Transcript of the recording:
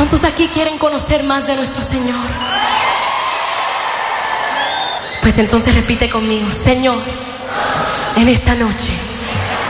¿Cuántos aquí quieren conocer más de nuestro Señor? Pues entonces repite conmigo: Señor, en esta noche